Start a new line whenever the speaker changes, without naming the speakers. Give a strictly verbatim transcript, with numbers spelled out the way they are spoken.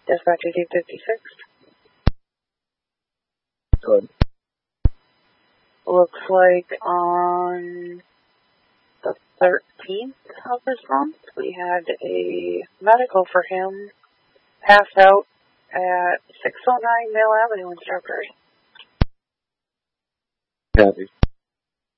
Dispatch eight fifty-six.
Good.
Looks like on the thirteenth of this month, we had a medical for him passed out at six oh nine Mill Avenue in Strawberry.
Copy.